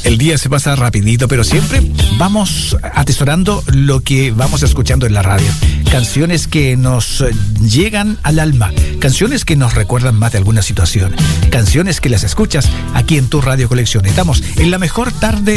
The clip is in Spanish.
El día se pasa rapidito, pero siempre vamos atesorando lo que vamos escuchando en la radio. Canciones que nos llegan al alma, canciones que nos recuerdan más de alguna situación, canciones que las escuchas aquí en tu Radio Colección. Estamos en la mejor tarde